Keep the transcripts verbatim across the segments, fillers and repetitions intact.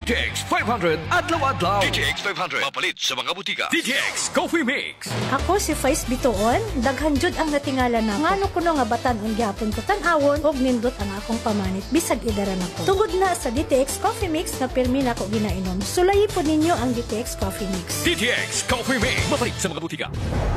T X five hundred adlaw-adlaw. D T X five hundred mapalit sa mga butika. D T X Coffee Mix. Ako si Faiz Bituon, daghan jud ang natingala na ngano kuno nga batan ang gyapon ko tan-awon og nindot ang akong pamanit bisag idara nako. Tungod na sa D T X Coffee Mix na pirmi na ko ginainom. Sulayi po ninyo ang D T X Coffee Mix. D T X Coffee Mix. Mapalit sa mga butika.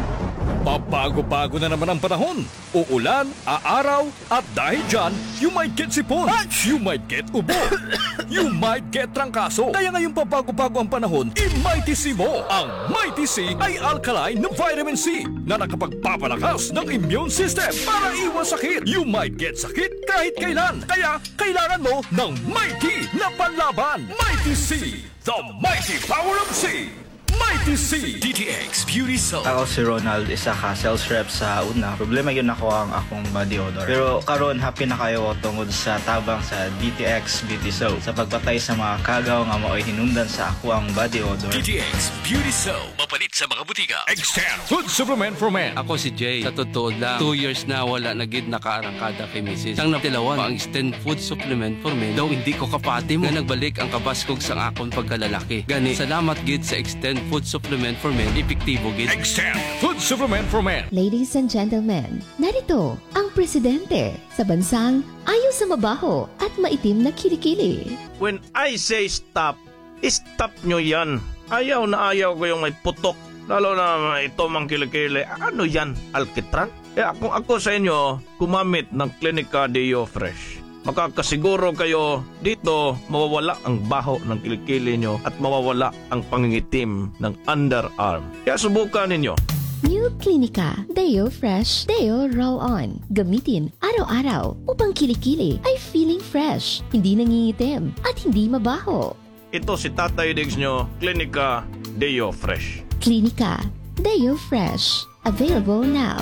Pabago-bago na naman ang panahon. Uulan, aaraw, at dahil dyan, you might get sipon, you might get ubo, you might get trangkaso. Kaya ngayong pabago-bago ang panahon, i-Mighty C mo. Ang Mighty C ay alkaline na vitamin C na nakapagpapalakas ng immune system para iwas sakit. You might get sakit kahit kailan. Kaya kailangan mo ng Mighty na panlaban. Mighty C, the mighty power of C. Mighty C. D T X Beauty Soap. Ako si Ronald, isa ka sales rep sa una. Problema yun ako ang akong body odor. Pero karon happy na kayo tungod sa tabang sa D T X Beauty Soap. Sa pagpatay sa mga kagaw nga mao'y hinundan sa ako ang body odor. D T X Beauty Soap. Mapalit sa mga butika. Extend Food Supplement for Men. Ako si Jay. Sa totoo lang, two years na wala na gid nakaarangkada kay missus. Ang natilawan, ang Extend Food Supplement for Men. Daw hindi ko kapati mo. Nga nagbalik ang kabaskog sa akong pagkalalaki. Gani, salamat gid sa Extend Food Supplement for Men. Epektibo gid. Extend Food Supplement for Men. Ladies and gentlemen, narito ang presidente sa bansang ayaw sa mabaho at maitim na kilikili. When I say stop, stop nyo yan. Ayaw na ayaw ko yung may putok. Lalo na ito mang kilikili. Ano yan? Alkitran? Eh kung ako sa inyo, kumamit ng Clinica Deo Fresh. Makakasiguro kayo dito mawawala ang baho ng kilikili nyo at mawawala ang pangingitim ng underarm. Kaya subukan ninyo. New Clinica Deo Fresh Deo Roll-On. Gamitin araw-araw upang kilikili ay feeling fresh, hindi nangingitim at hindi mabaho. Ito si Tatay Diggs nyo, Clinica Deo Fresh. Clinica Deo Fresh. Available now.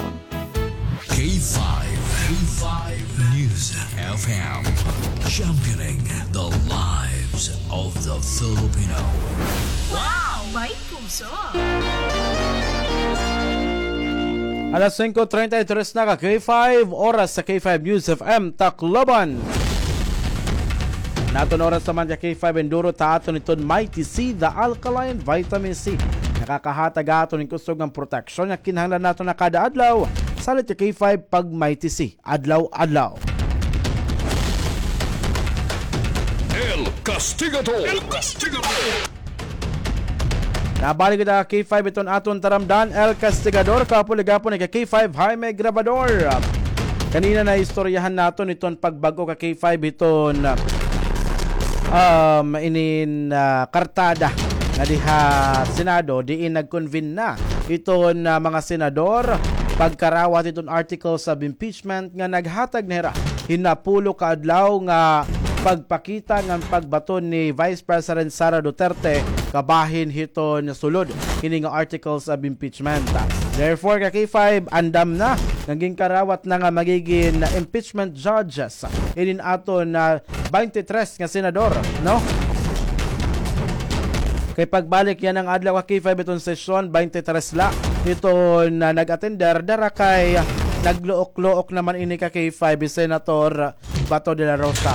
K five. K five News F M. Championing the lives of the Filipino. Wow! May puso! Alas singko treinta y tres na ka K five, oras sa K five News F M Tacloban. Naton oras naman sa K five Enduro ta aton iton Mighty C, the alkaline vitamin C. Nakakahatag aton ng kusog ng proteksyon na kinahanglan nato na kada adlaw. Salit sa K five pag Mighty C, adlaw-adlaw. El Castigador. El Castigador. Nabalik kita K five iton aton taramdan El Castigador kapuligapon ni K five Jaime Grabador. Kanina na istoryahan naton iton pagbago ka K five iton um inin uh, kartada nga diha Senado diin nagconvene na iton uh, mga senador pagkarawat iton articles of impeachment nga naghatag nira hinapulo ka adlaw nga pagpakita ng pagbaton ni Vice President Sara Duterte kabahin hiton sulod kini nga articles of impeachment. Therefore ka K five andam na naging karawat na nga magiging impeachment judges inin aton na twenty-three nga senador, no? Kay pagbalik yan ang adlaw ka K five iton sesyon twenty-three la iton na nag-attender dara kay nagluok-luok naman ini ka K five Senator Bato de la Rosa.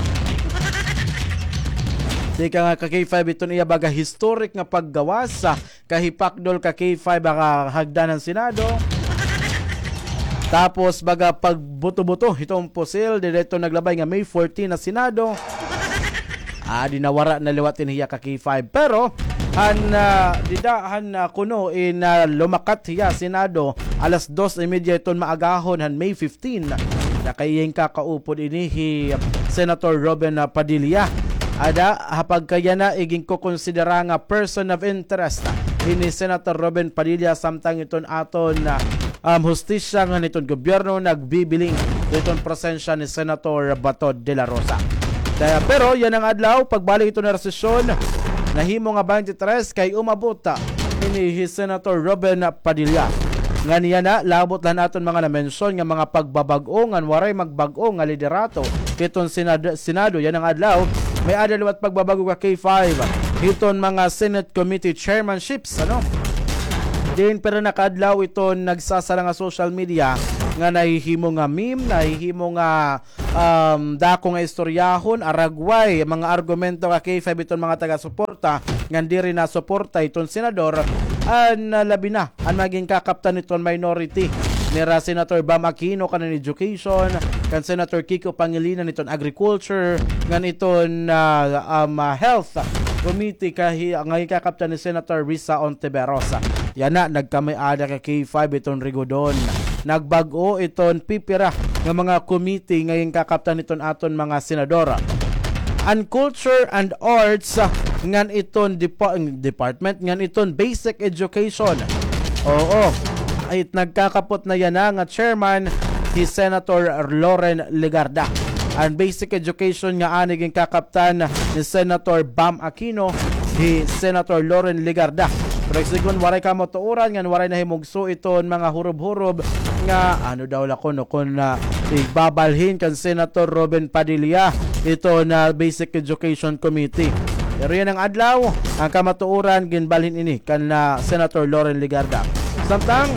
Di ka nga ka K five iton iya baga historic nga paggawas sa kahipakdol ka K five ang hagdan ng Senado. Tapos baga pagbuto-buto itong pusil dito naglabay nga May fourteen na Senado. Ah, dinawara na liwatin hiya ka K five. Pero han uh, didahan na uh, kuno in uh, lumakat hiya Senado alas dos y media iton maagahon han May fifteen. Nakayeng kakaupod ini hi Senator Robin Padilla. Ada hapag kaya na iging ko konsidera nga person of interest ini Senator Robin Padilla samtang iton aton na uh, um, hustisya nga niton gobyerno nagbibiling iton presensya ni Senator Bato de la Rosa. Daya, pero yan ang adlaw pagbalik ito na resesyon nahimo nga twenty-three kay umabot ini si Senator Robin Padilla. Nga niya na labot lang aton mga na-mention nga mga pagbabag-o nga waray magbag-o nga liderato iton Senado, Senado yan ang adlaw. May adlaw at pagbabago ka K five iton mga Senate Committee chairmanships, ano? Din pero nakadlaw iton nagsasara nga social media nga nahihimo nga meme, nahihimo nga um, dako nga istoryahon, aragway, mga argumento ka K five iton mga taga-suporta, nga di rin na suporta iton senador, an uh, labi na, ang maging kakaptan iton minority. Nira Senator Bam Aquino kanan education, kan Senator Kiko Pangilinan iton agriculture, ngan iton uh, um, uh, health committee kahi ang kakaptan ni Senator Risa Ontiveros. Yan na, nagkamay-ada ka K five iton Rigodon. Nagbag-o iton pipira ng mga committee ngayong kakaptan iton aton mga senadora. And culture and arts ngan iton depa- department ngan iton basic education. Oo. Ay nagkakapot na yan na nga chairman si Senator Loren Legarda. Ang basic education nga aniging kakaptan ni Senator Bam Aquino si Senator Loren Legarda. Pero sigun waray ka motuuran nga waray na himugso iton mga hurob-hurob nga ano daw lako no kun na uh, ibabalhin kan Senator Robin Padilla ito na Basic Education Committee. Pero yan ang adlaw ang kamatuuran ginbalhin ini kan na uh, Senator Loren Legarda. Samtang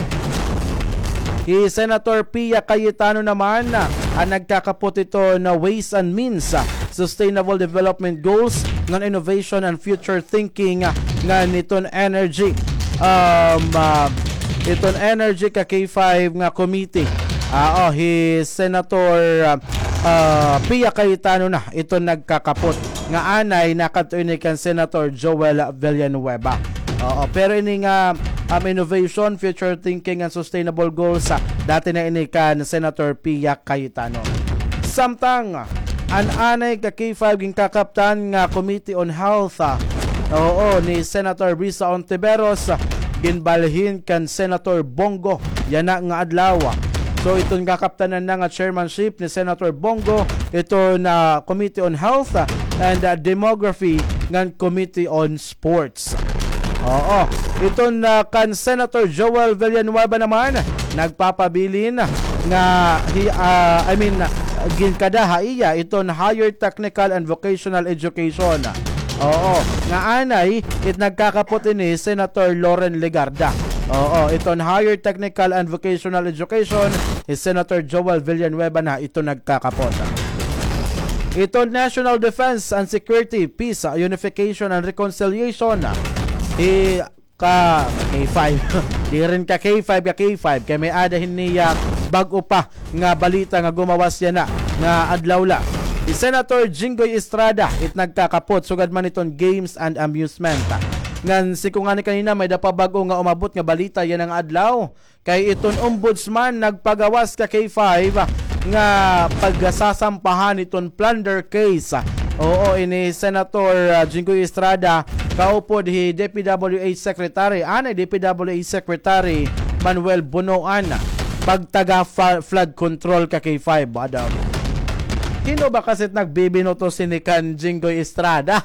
si Senator Pia Cayetano naman ang nagkakapot ito na Ways and Means Sustainable Development Goals ng Innovation and Future Thinking nga niton energy um, uh, iton energy ka K five nga committee. Ah, uh, oh, hi Senator uh, uh, Pia Cayetano na ito nagkakapot nga anay nakatuinig kan Senator Joel Villanueva. Oo, pero ini nga um, innovation, future thinking and sustainable goals uh, dati na ini kan Senator Pia Cayetano. Samtang an anay ka K five ging kakaptan nga Committee on Health uh, oo ni Senator Risa Ontiveros uh, ginbalhin kan Senator Bongo yan na nga adlaw. So itong kakaptanan na nga chairmanship ni Senator Bongo ito na Committee on Health uh, and uh, Demography ng Committee on Sports. Oo, ito na kan Senator Joel Villanueva naman nagpapabilin nga uh, I mean ginkadaha iya ito na Higher Technical and Vocational Education. Oo, nga anay it nagkakapot ini Senator Loren Legarda. Oo, ito na Higher Technical and Vocational Education is Senator Joel Villanueva na ito nagkakapot. Ito National Defense and Security, Peace, Unification and Reconciliation. I ka K five. Di rin ka K five ka K five kay may adahin niya bag-o pa nga balita nga gumawas yan na nga adlaw la. Si Senator Jinggoy Estrada it nagkakapot sugad man iton games and amusement. Ngan si kung ani kanina may dapa bag-o nga umabot nga balita yan ang adlaw kay iton ombudsman nagpagawas ka K five nga pagsasampahan iton plunder case. Oo, ini Senator uh, Jinggoy Estrada kaupod hi D P W H Secretary anay D P W H Secretary Manuel Bunoan pagtaga fa- flood control ka K five badaw. Kino ba kasit nagbibinoto sinikan Jinggoy Estrada?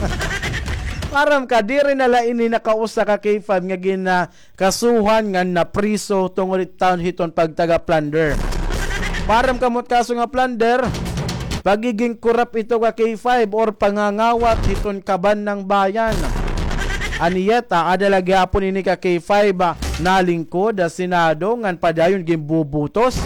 Aram ka diri na laini nakausa ka K five nga gina kasuhan nga na priso tungod taon hiton pagtaga plunder. Param kamot kaso nga plunder pagiging kurap ito ka K five or pangangawat hiton kaban ng bayan. Aniyeta adalagi hapon ini ka K five uh, nalingkod sa Senado ngan padayon gimbubutos.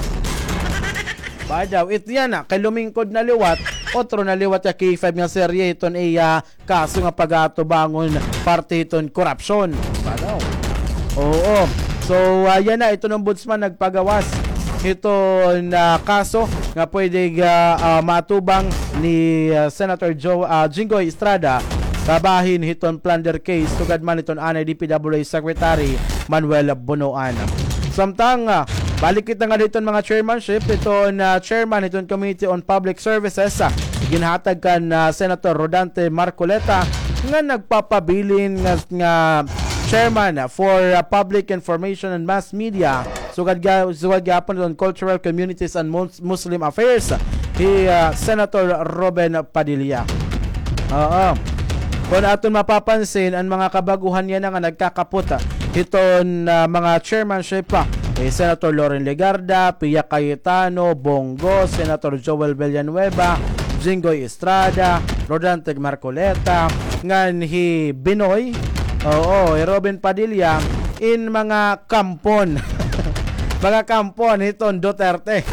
Badaw it yan na kay lumingkod na liwat otro na liwat ka K five nga serye iton iya kaso nga pagatubangon parte iton korupsyon. Badaw. Oo. So uh, yan na ito ng ombudsman nagpagawas ito na kaso nga pwede uh, uh, matubang ni uh, Senator Joe uh, Jinggoy Estrada babahin hiton plunder case tugad man iton anay D P W H Secretary Manuel Bunoan. Samtang uh, balik kita nga dito mga chairmanship ito na uh, chairman iton Committee on Public Services uh, ginhatag kan uh, Senator Rodante Marcoleta nga nagpapabilin nga, nga chairman uh, for uh, Public Information and Mass Media sugad sugad gyapon on Cultural Communities and Muslim Affairs hi uh, Senator Robin Padilla. Oo. Kung aton mapapansin ang mga kabaguhan yan nga nagkakapot hiton uh, mga chairmanship pa eh, Senator Loren Legarda, Pia Cayetano, Bongo, Senator Joel Villanueva, Jinggoy Estrada, Rodante Marcoleta, ngan hi Binoy, oo, Robin Padilla in mga kampon. Mga kampon hiton Duterte.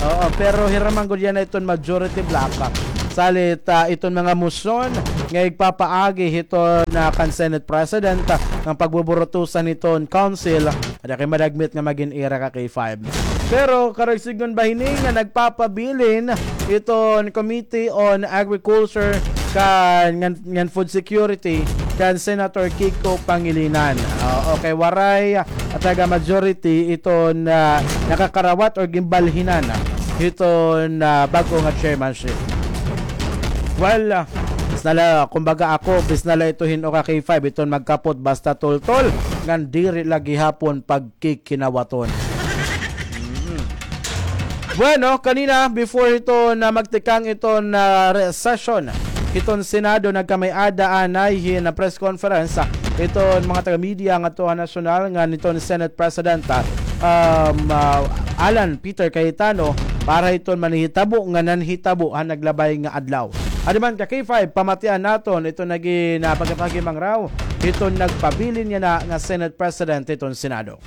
Oo, pero hiraman ko yan na itong majority block. Salit uh, itong mga musyon nga igpapaagi ito na kan Senate President uh, ng pagbuburutusan itong council at kay madagmit nga maging era ka K five. Pero karagsigon bahining nga nagpapabilin itong Committee on Agriculture kan ngan, ngan Food Security kan Senator Kiko Pangilinan. Uh, okay, waray at taga majority itong uh, nakakarawat o gimbalhinan itong uh, bago nga chairmanship. Well, uh, bisnala, kumbaga ako, bisnala ito hino ka K five, ito magkapot basta tol-tol, ngan diri lagi hapon pagkikinawaton. Mm-hmm. Bueno, kanina, before ito na magtikang ito na session, itong Senado nagkamay-ada anay na press conference, itong mga taga-media ng atuhan nasyonal, nga itong Senate President, um, uh, Alan Peter Cayetano, para itong manihitabo, nga nanhitabo, ang naglabay nga adlaw. Adiman ka K five, pamatian naton, ito naging uh, pagkapagimang raw, ito nagpabilin niya na nga Senate President itong Senado.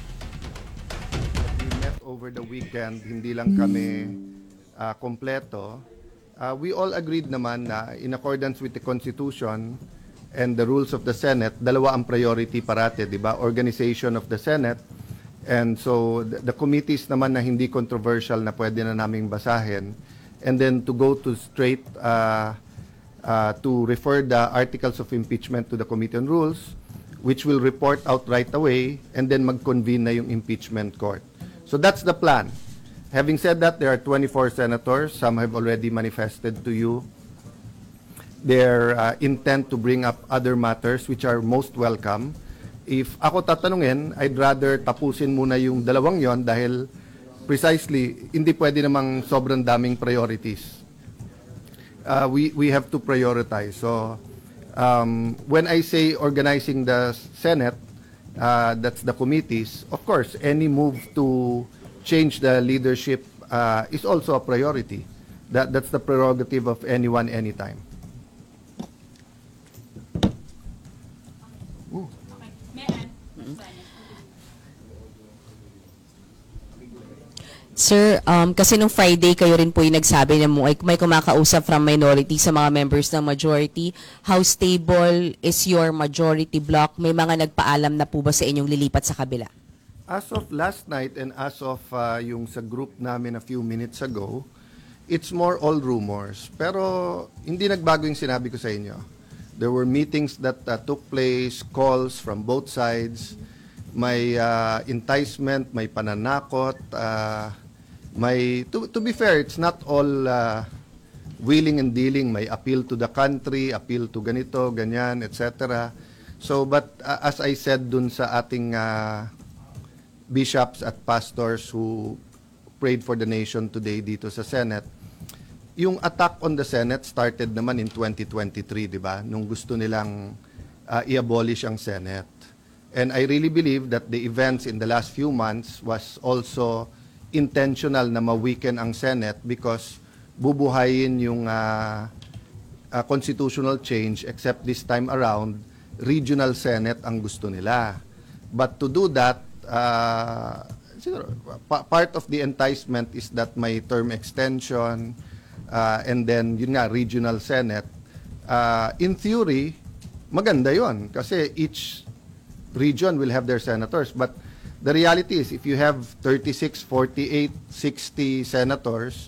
We met over the weekend, hindi lang kami uh, kompleto. Uh, we all agreed naman na in accordance with the Constitution and the rules of the Senate, dalawa ang priority parate, di ba? Organization of the Senate. And so the, the committees naman na hindi controversial na pwede na naming basahin. And then to go to straight uh, uh, to refer the articles of impeachment to the Committee on Rules, which will report out right away, and then mag-convene na yung impeachment court. So that's the plan. Having said that, there are twenty-four senators. Some have already manifested to you their uh, intent to bring up other matters which are most welcome. If ako tatanungin, I'd rather tapusin muna yung dalawang yon dahil precisely, hindi pwede namang sobrang daming priorities. Uh, we, we have to prioritize. So, um, when I say organizing the Senate, uh, that's the committees, of course, any move to change the leadership uh, is also a priority. That, that's the prerogative of anyone, anytime. Sir, um, kasi nung Friday kayo rin po yung nagsabi na mo, ay may kumakausap from minority sa mga members ng majority. How stable is your majority block? May mga nagpaalam na po ba sa inyong lilipat sa kabila? As of last night and as of uh, yung sa group namin a few minutes ago, it's more all rumors. Pero hindi nagbago yung sinabi ko sa inyo. There were meetings that uh, took place, calls from both sides, may uh, enticement, may pananakot, uh, may to, to be fair, it's not all uh, wheeling and dealing. May appeal to the country, appeal to ganito, ganyan, et cetera. So, but uh, as I said dun sa ating uh, bishops at pastors who prayed for the nation today dito sa Senate, yung attack on the Senate started naman in twenty twenty-three, di ba? Nung gusto nilang uh, i-abolish ang Senate. And I really believe that the events in the last few months was also intentional na ma-weaken ang Senate because bubuhayin yung uh, uh, constitutional change, except this time around, regional Senate ang gusto nila. But to do that, uh, siguro, pa- part of the enticement is that may term extension, uh, and then yun nga, regional Senate. Uh, in theory, maganda yon kasi each region will have their senators. But the reality is, if you have thirty-six, forty-eight, sixty senators,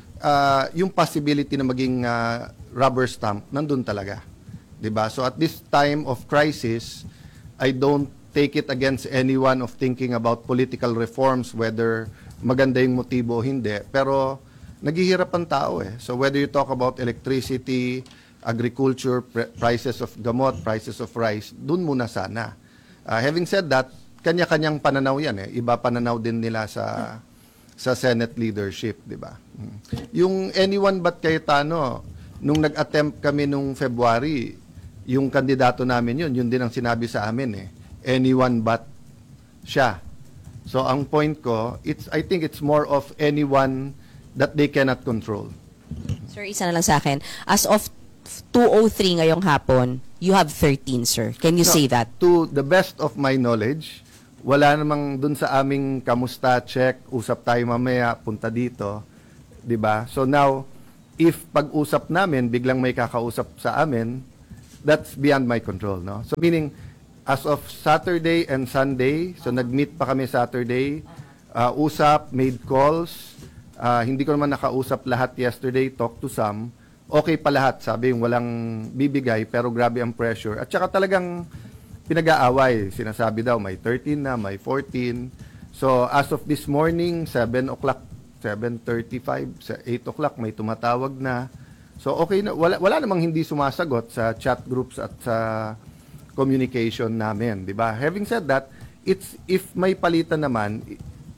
uh, yung possibility na maging uh, rubber stamp, nandun talaga. Diba? So at this time of crisis, I don't take it against anyone of thinking about political reforms, whether maganda yung motibo o hindi. Pero naghihirap ang tao eh. So whether you talk about electricity, agriculture, pr- prices of gamot, prices of rice, dun muna sana. Uh, having said that, kanya-kanyang pananaw yan eh. Iba pananaw din nila sa sa Senate leadership, di ba? Hmm. Yung anyone but Cayetano, nung nag-attempt kami nung February, yung kandidato namin yun, yun din ang sinabi sa amin eh. Anyone but siya. So ang point ko, it's I think it's more of anyone that they cannot control. Sir, isa na lang sa akin. As of two oh three ngayong hapon, you have thirteen, sir. Can you No, say that? To the best of my knowledge, wala namang dun sa aming kamusta check, usap tayo mamaya, punta dito. 'Di ba? So now, if pag-usap namin, biglang may kakausap sa amin, that's beyond my control, no? So meaning, as of Saturday and Sunday, so nag-meet pa kami Saturday, uh, usap, made calls, uh, hindi ko naman nakausap lahat yesterday, talk to some, okay pa lahat, sabi yung walang bibigay, pero grabe ang pressure. At saka talagang pinag-aaway, sinasabi daw may thirteen na, may fourteen. So as of this morning, seven o'clock, seven thirty-five, sa eight o'clock may tumatawag na. So okay na, wala, wala namang hindi sumasagot sa chat groups at sa communication namin, di ba? Having said that, it's if may palitan naman,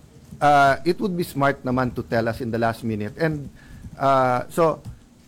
uh, it would be smart naman to tell us in the last minute. And uh, so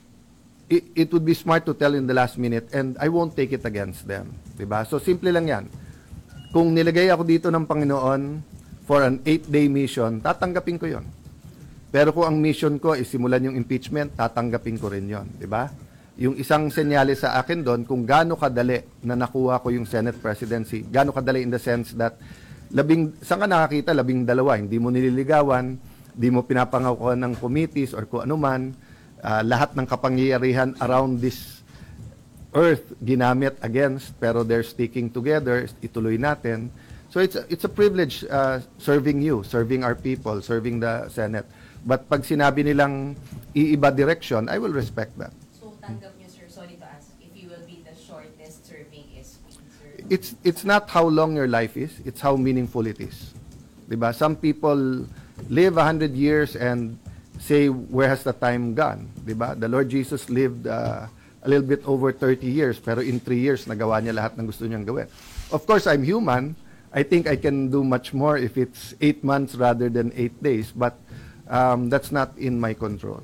it, it would be smart to tell in the last minute, and I won't take it against them, di ba? So simple lang yan. Kung nilagay ako dito ng Panginoon for an eight-day mission, tatanggapin ko yon. Pero kung ang mission ko is simulan yung impeachment, tatanggapin ko rin yon, di ba? Yung isang senyales sa akin doon, kung gaano kadali na nakuha ko yung Senate presidency, gaano kadali in the sense that, labing, saan ka nakakita? Labing dalawa, hindi mo nililigawan, hindi mo pinapangakuan ng committees or kung ano man, uh, lahat ng kapangyarihan around this earth ginamit against, pero they're sticking together, ituloy natin. So it's, it's a privilege uh, serving you, serving our people, serving the Senate. But pag sinabi nilang iiba direction, I will respect that. So, tanggap niyo, sir, sorry to ask, if you will be the shortest serving S P, sir? It's, it's not how long your life is, it's how meaningful it is. Diba? Some people live one hundred years and say, where has the time gone? Diba? The Lord Jesus lived uh, a little bit over thirty years, pero in three years, nagawa niya lahat ng gusto niyang gawin. Of course, I'm human. I think I can do much more if it's eight months rather than eight days, but Um, that's not in my control.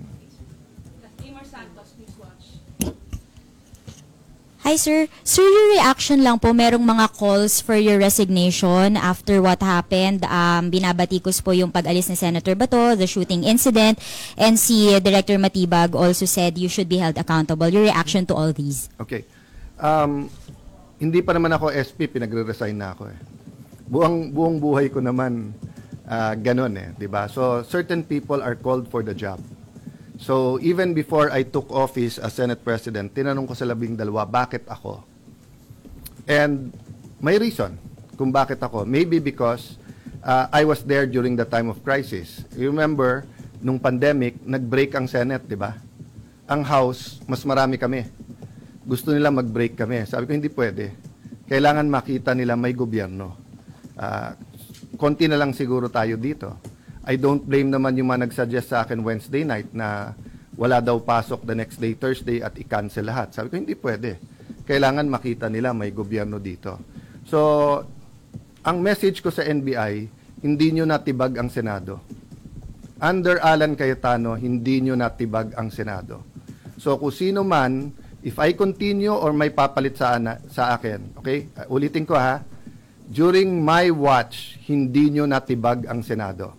Hi sir. Sir, your reaction lang po, merong mga calls for your resignation after what happened. Um, binabatikos po yung pag-alis ni Senator Bato, the shooting incident, and si Director Matibag also said you should be held accountable. Your reaction to all these? Okay. Um, hindi pa naman ako S P, pinagre-resign na ako eh. Buong, buong buhay ko naman Uh, ganon eh, di ba? So, certain people are called for the job. So, even before I took office as Senate President, tinanong ko sa labing dalawa, bakit ako? And may reason kung bakit ako. Maybe because uh, I was there during the time of crisis. You remember, nung pandemic, nag-break ang Senate, di ba? Ang House, mas marami kami. Gusto nila mag-break kami. Sabi ko, hindi pwede. Kailangan makita nila may gobyerno. Uh, konti na lang siguro tayo dito. I don't blame naman yung mga nag-suggest sa akin Wednesday night na wala daw pasok the next day, Thursday, at i-cancel lahat. Sabi ko, hindi pwede. Kailangan makita nila may gobyerno dito. So, ang message ko sa N B I, hindi nyo natibag ang Senado. Under Alan Cayetano, hindi nyo natibag ang Senado. So, kung sino man, if I continue or may papalit sa, ana, sa akin, okay? Uh, ulitin ko ha, during my watch, hindi nyo natibag ang Senado.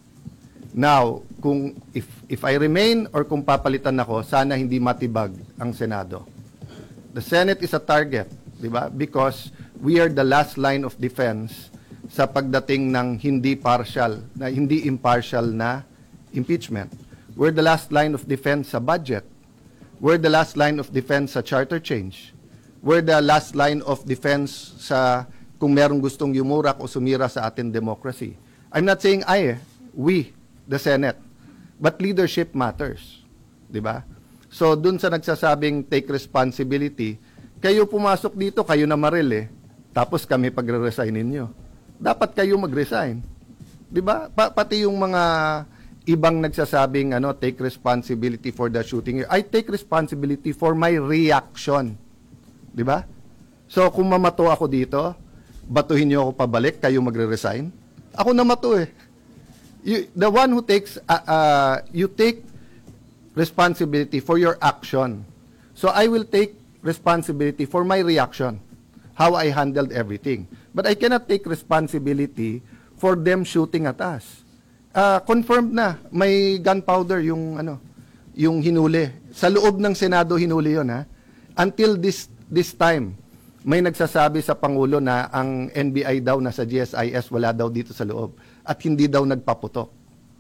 Now, kung if if I remain or kung papalitan ako, sana hindi matibag ang Senado. The Senate is a target, di ba? Because we are the last line of defense sa pagdating ng hindi partial, na hindi impartial na impeachment. We're the last line of defense sa budget. We're the last line of defense sa charter change. We're the last line of defense sa kung merong gustong yumurak o sumira sa ating democracy. I'm not saying I, eh, we, the Senate. But leadership matters. Di ba? So, dun sa nagsasabing take responsibility, kayo pumasok dito, kayo na maril eh. Tapos kami pagre-resign ninyo. Dapat kayo mag-resign. Di ba? Pa- pati yung mga ibang nagsasabing ano, take responsibility for the shooting. I take responsibility for my reaction. Di ba? So, kung mamato ako dito, batuhin niyo ako pabalik, kayo magre-resign? Ako na mato eh. You, the one who takes, uh, uh, you take responsibility for your action. So I will take responsibility for my reaction, how I handled everything. But I cannot take responsibility for them shooting at us. Uh, confirmed na, may gunpowder yung, ano, yung hinuli. Sa loob ng Senado hinuli yun ha. Until this, this time, may nagsasabi sa Pangulo na ang N B I daw na sa G S I S wala daw dito sa loob at hindi daw nagpaputok.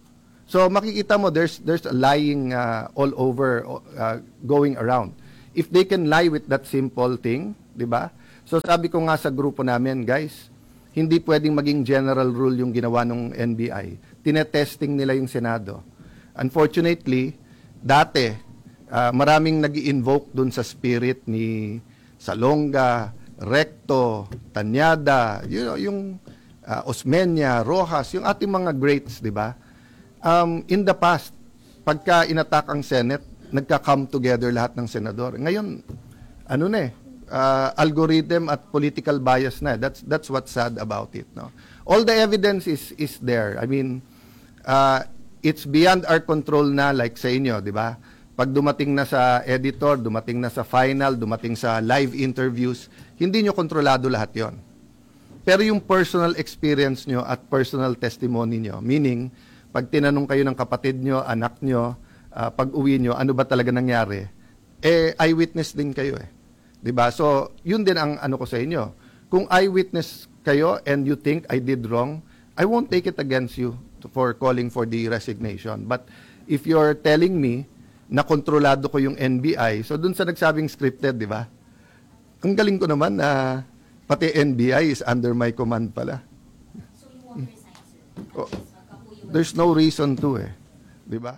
So makikita mo there's there's a lying uh, all over uh, going around. If they can lie with that simple thing, 'di ba? So sabi ko nga sa grupo namin, guys, hindi pwedeng maging general rule yung ginawa ng N B I. Tinetesting nila yung Senado. Unfortunately, dati uh, maraming nag-invoke dun sa spirit ni Salonga, Recto, Tanyada, you know, yung uh, Osmeña, Rojas, yung ating mga greats, 'di ba? Um, in the past, pagka inattack ang Senate, nagka-come together lahat ng senador. Ngayon, ano na eh, uh, algorithm at political bias na. That's that's what's sad about it, no. All the evidence is is there. I mean, uh, it's beyond our control na, like sa inyo, 'di ba? Pag dumating na sa editor, dumating na sa final, dumating sa live interviews, hindi nyo kontrolado lahat 'yon. Pero yung personal experience nyo at personal testimony nyo, meaning pag tinanong kayo ng kapatid nyo, anak nyo, uh, pag uwi nyo, ano ba talaga nangyari? Eh, eyewitness din kayo eh. 'Di ba? So, yun din ang ano ko sa inyo. Kung eyewitness kayo and you think I did wrong, I won't take it against you to, for calling for the resignation. But if you're telling me na kontrolado ko yung N B I, so dun sa nagsabing scripted, 'di ba? Ang galing ko naman na pati N B I is under my command pala. So you won't resign, sir? Oh, there's no reason to eh. 'Di ba?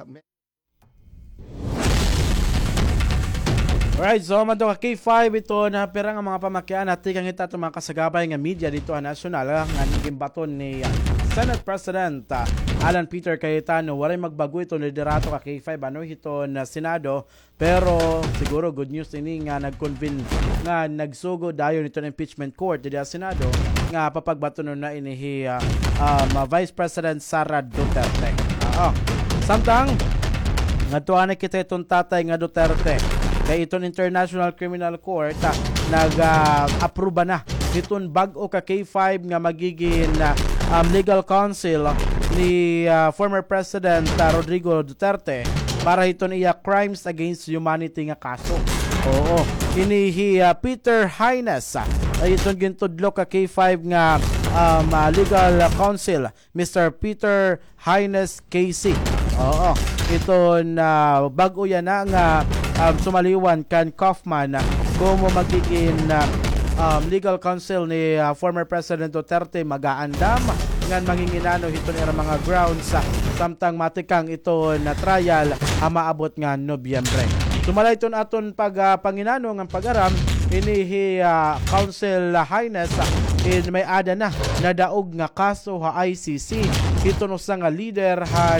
Alright, so man to ka K five ito na perang ang mga pamakyan at tikang ita itong mga kasagabay nga media dito sa nasyonal nga naging baton ni uh, Senate President uh, Alan Peter Cayetano. Walay magbago ito liderato ka K five ano ito na Senado, pero siguro good news ini nga nag-convene nga nagsugo dayon ito ng impeachment court dito sa Senado nga papagbato na ini uh, um, uh, Vice President Sara Duterte. Oo. Samtang ngadtuan kita itong tatay nga Duterte kay itong International Criminal Court uh, nag-approve uh, na itong bag-o ka K five nga magiging uh, um, legal counsel ni uh, former President uh, Rodrigo Duterte para itong iya crimes against humanity nga kaso. Oo, inihi uh, Peter Hines uh, itong gintudlo ka K five nga um, uh, legal counsel Mister Peter Hines K C. Oo, itong uh, bag-o yan na nga um, sumaliwan kan Kaufman uh, kung magiging uh, um, legal counsel ni uh, former President Duterte mag-aandam ngan manginginano ito ni mga grounds uh, samtang matikang ito na trial uh, maabot nga Nobyembre. Sumalay ito aton pag uh, panginano ng pag-aram inihi uh, Council uh, Highness uh, in may ada na nadaog nga kaso ha I C C ito no sa nga leader han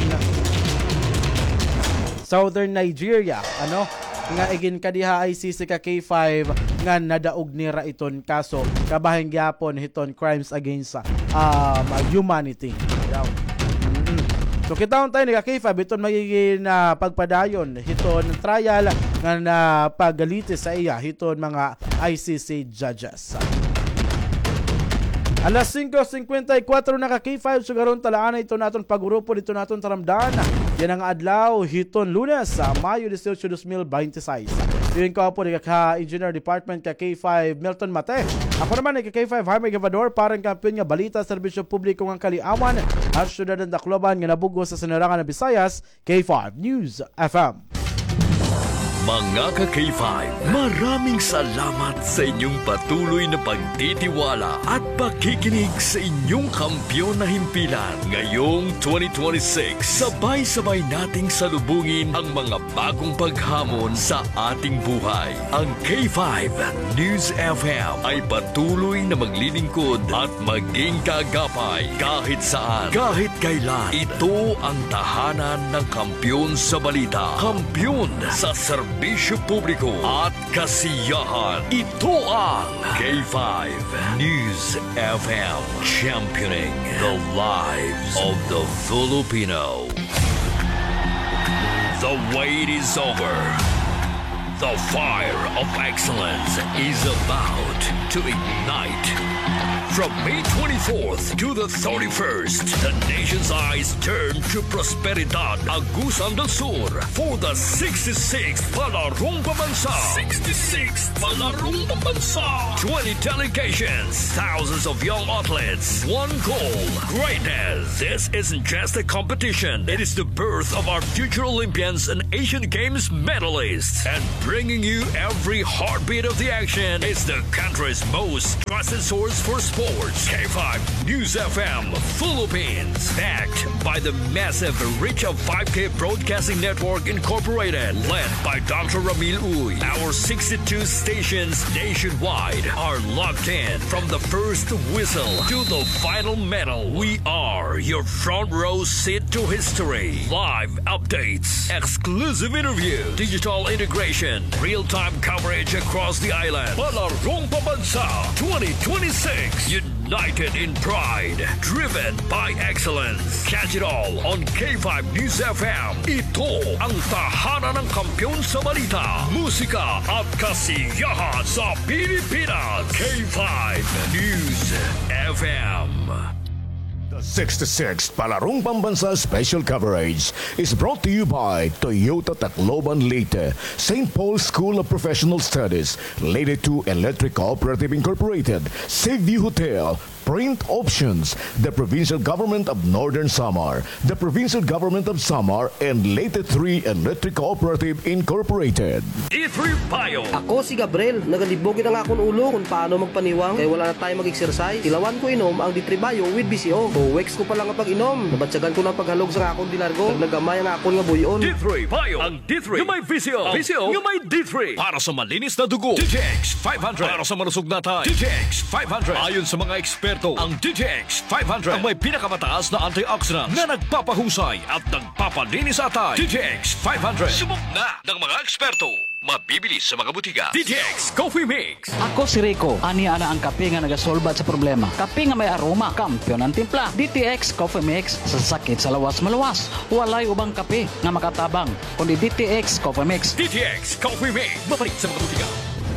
Southern Nigeria ano nga igin kadiha I C C ka K five nga nadaog nira iton kaso kabahing gyapon hiton crimes against um, humanity. Mm-hmm. So kita tayo ni ka K five iton magiging uh, pagpadayon hiton trial nga na paggalitis sa iya hiton mga I C C judges. Alas cinco fifty-four na ka K five sugaron talaan ito naton paggrupo dito naton taramdan. Yan ang adlaw hiton Lunes sa Mayo eighteen, twenty twenty-six. Yun ko po ni ka Engineer Department ka K five Milton Mate. Ako naman ni ka K five Jaime Gavador parang kampiyon nga balita serbisyo publiko ng Kaliawan at syudad ng Tacloban nga nabugo sa sinarangan ng Visayas. K five News F M. Mga ka-K five, maraming salamat sa inyong patuloy na pagtitiwala at pakikinig sa inyong kampyon na himpilan. Ngayong twenty twenty-six, sabay-sabay nating salubungin ang mga bagong paghamon sa ating buhay. Ang K five News F M ay patuloy na maglilingkod at maging kaagapay kahit saan, kahit kailan. Ito ang tahanan ng kampyon sa balita, kampyon sa serbisyo Bisyo publiko at kasiyahan. Ito ang K five News F M, championing the lives of the Filipino. The wait is over. The fire of excellence is about to ignite. From May twenty-fourth to the thirty-first, the nation's eyes turn to Prosperidad Agusan del Sur for the sixty-sixth Palarong Pambansa. sixty-sixth Palarong Pambansa. twenty delegations, thousands of young athletes, one goal, greatness. This isn't just a competition. It is the birth of our future Olympians and Asian Games medalists. And bringing you every heartbeat of the action is the country's most trusted source for sports. K five News F M Philippines. Backed by the massive reach of five K Broadcasting Network Incorporated. Led by Doctor Ramil Uy. Our sixty-two stations nationwide are locked in from the first whistle to the final medal. We are your front row seat to history. Live updates, exclusive interview, digital integration, real-time coverage across the island. Palarong Pambansa twenty twenty-six. United in pride, driven by excellence. Catch it all on K five News F M. Ito ang tahanan ng kampiyon sa balita, musika at kasiyahan sa Pilipinas. K five News F M. The sixty-sixth Palarong Pambansa Special Coverage is brought to you by Toyota Tacloban Leyte, Saint Paul School of Professional Studies, Leyte two Electric Cooperative Incorporated, Seaview Hotel, Print Options, the Provincial Government of Northern Samar, the Provincial Government of Samar, and Leyte three Electric Cooperative Incorporated. D three Bio. Ako si Gabriel, nagalibogin ang akong ulo kung paano magpaniwang kaya wala na tayo mag-exercise. Ilawan ko inom ang D three Bio with B C O. O weeks ko pa lang ang pag-inom. Nabatsagan ko ng paghalog sa akong dilargo. Nagnagamay ang akong nga buyon. D three Bio. Ang D three. Yung may V C O. V C O. Yung may D three. Para sa malinis na dugo. D T X five hundred. Para sa malusog na tayo. D T X five hundred. Ayon sa mga eksperto, ang D T X five hundred ang may pinakamataas na antioxidants na nagpapahusay at nagpapalinis sa atay. D T X five hundred. Subok na ng mga eksperto. Mabibili sa mga butika. D T X Coffee Mix. Ako si Rico. Ani ana ang kape nga nagasolbat sa problema. Kape nga may aroma. Kampiyon ang timpla. D T X Coffee Mix. Sa sakit sa lawas malawas. Walay ubang kape nga makatabang. Kundi D T X Coffee Mix. D T X Coffee Mix. Babalik sa mga butika.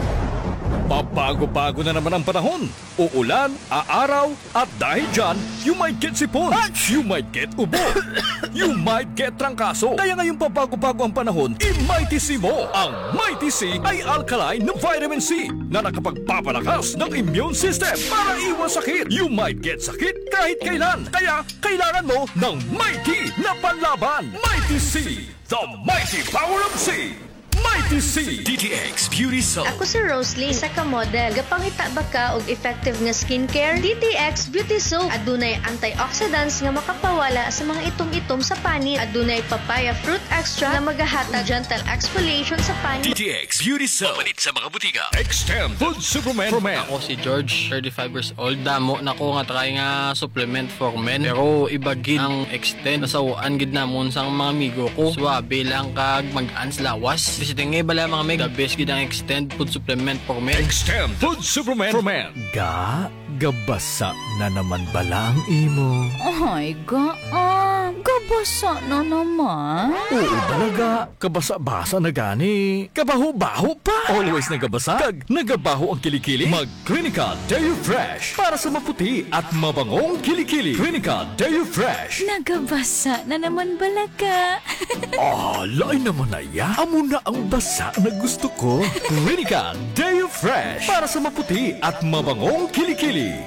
Pabago-bago na naman ang panahon. Uulan, aaraw, at dahil dyan, you might get sipon. You might get ubo. You might get trangkaso. Kaya ngayong pabago-bago ang panahon, i-Mighty C mo. Ang Mighty C ay alkaline na vitamin C na nakapagpapalakas ng immune system para iwas sakit. You might get sakit kahit kailan. Kaya kailangan mo ng Mighty na panlaban. Mighty C, the mighty power of C. Mighty C. D T X Beauty Soap. Ako si Rosalie, isa ka model. Gapangita ba ka og effective nga skincare? D T X Beauty Soap. Adunay antioxidants nga makapawala sa mga itom-itom sa panit. Adunay papaya fruit extra nga magahatag gentle exfoliation sa panit. D T X Beauty Soap. Palit sa mga butika. Extend Food Supplement for Men. Ako si George, thirty-five years old. Damo na ko nga try nga supplement for men. Pero ibagid ang extend. Nasawaan gid namon sa mga amigo ko. Swabe lang kag mag-ans lawas. Tingay bala mga meg, the best gid ang extend food supplement for men. Extend Food Supplement for Men. Ga, gabasa na naman bala ang imo. Ay, ga, ah, gabasa na naman. Oo talaga, kabasa-basa na gani. Kabaho-baho pa. Always nagabasa, kag nagabaho ang kilikili. Mag Clinica Deo Fresh para sa maputi at mabangong kilikili. Clinica Deo Fresh. Nagabasa na naman balaga. Ah, lain naman na ya. Amo na ang basa na gusto ko. Clinica Deo Fresh para sa maputi at mabangong kilikili.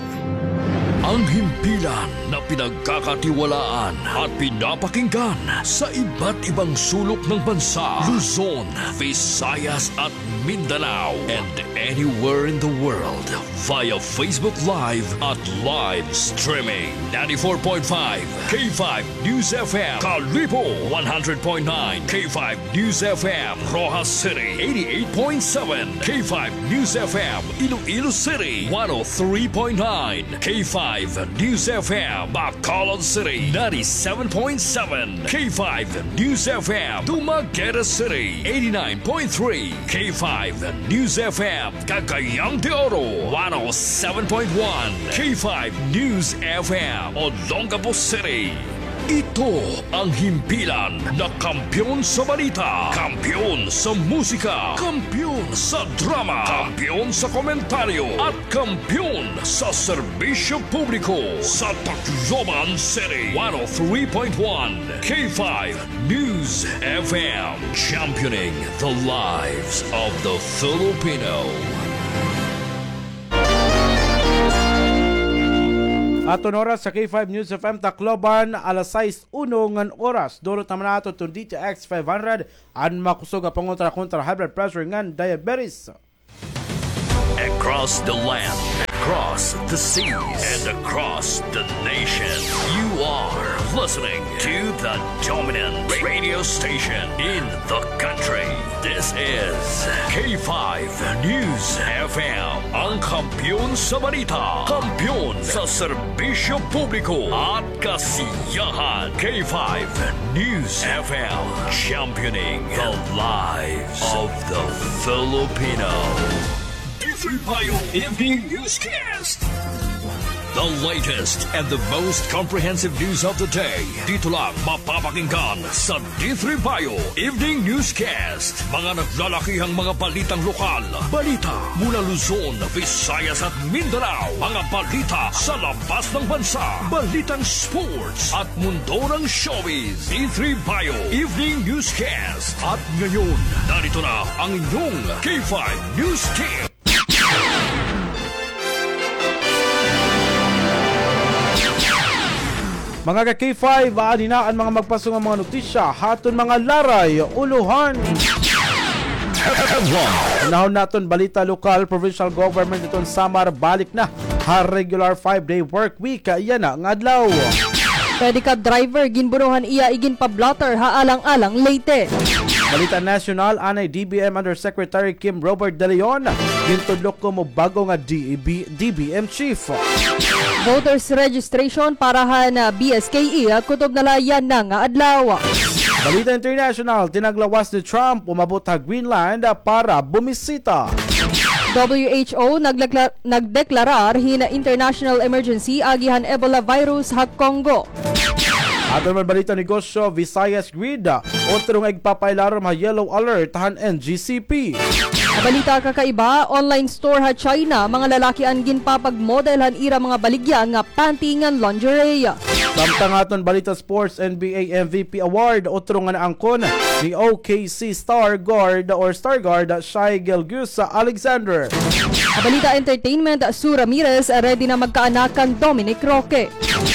Ang himpilan na pinagkakatiwalaan at pinapakinggan sa iba't ibang sulok ng bansa, Luzon, Visayas at Mindanao, and anywhere in the world via Facebook Live at live streaming. ninety-four point five K five News F M, Kalibo one hundred point nine K five News F M, Rojas City eighty-eight point seven K five News F M, Iloilo City one oh three point nine K five News F M, Bacolod City ninety-seven point seven K five News F M, Dumaguete City eighty-nine point three K five News F M, Cagayan de Oro one oh seven point one K five News F M, Olongapo City Ito ang himpilan na kampiyon sa balita, kampiyon sa musika, kampiyon sa drama, kampiyon sa komentaryo, at kampiyon sa serbisyo publiko sa Tacloban City. one oh three point one K five News F M, championing the lives of the Filipino. Aton oras sa K five News F M Tacloban, alas sais uno ngan oras. Durot naman nato itong D T X five hundred ang makusog ang pangontra-kontra high blood pressure ngan diabetes. Across the land, across the seas, and across the nation, you are listening to the dominant radio station in the country. This is K five News F M, ang kampiyon sa balita, kampiyon sa serbisyo publiko at kasiyahan. K five News F M, championing the lives of the Filipino. Payo Evening Newscast. The latest and the most comprehensive news of the day. Dito lang mapapakinggan sa D three Payo Evening Newscast. Mga naglalakihang mga balitang lokal. Balita mula Luzon, Visayas at Mindanao. Mga balita sa labas ng bansa. Balitang sports at mundo ng showbiz. D three Payo Evening Newscast. At ngayon, narito na ang inyong K five News Team. Mga ka-K five, aaninaan mga magpasong ang mga notisya, haton mga laray, uluhan. Unahon naton balita lokal, provincial government itong Samar balik na ha regular five-day work week. Yan na ang adlaw. Pedicab driver ginbunuhan iya igin pa-blotter haalang-alang Leyte. Balita national, anay D B M Undersecretary Kim Robert De Leon gintudlok ko mo bago nga D B M chief. Voters registration parahan na B S K E kutob nalayan na nga adlaw. Balita international, tinaglawas ni Trump umabot ha Greenland para bumisita. W H O nagdeklar- nagdeklarar hina international emergency agihan Ebola virus ha Congo. Ato naman balita negosyo, Visayas Grid otro nga igpapailarom ha yellow alert han N G C P. Balita kakaiba, online store ha China, mga lalaki ang ginpapag-model han ira mga baligya nga panty ngan lingerie. Samtang aton balita sports, N B A M V P award otro nga naangkon ni O K C star guard or star guard Shai Gilgeous Alexander. Balita entertainment, Sue Ramirez ready na magkaanakan Dominic Roque.